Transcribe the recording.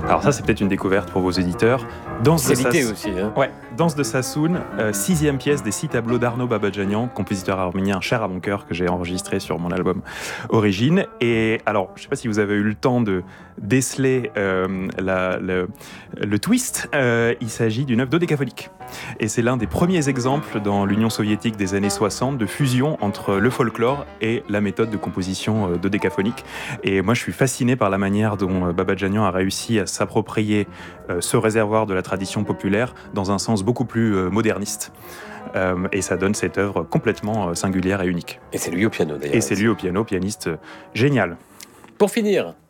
Alors ça, c'est peut-être une découverte pour vos éditeurs. Danse de Qualité aussi. Hein. Ouais, Danse de Sassoon, 6e pièce des 6 tableaux d'Arnaud Babadjanian, compositeur arménien cher à mon cœur, que j'ai enregistré sur mon album Origine. Et alors, je ne sais pas si vous avez eu le temps de déceler le twist. Il s'agit d'une œuvre dodécaphonique. Et c'est l'un des premiers exemples dans l'Union soviétique des années 60 de fusion entre le folklore et la méthode de composition dodécaphonique. Et moi, je suis fasciné par la manière dont Babadjanian a réussi à s'approprier ce réservoir de la tradition populaire dans un sens beaucoup plus moderniste. Et ça donne cette œuvre complètement singulière et unique. Et c'est lui au piano d'ailleurs. Et c'est lui au piano, pianiste génial. Pour finir,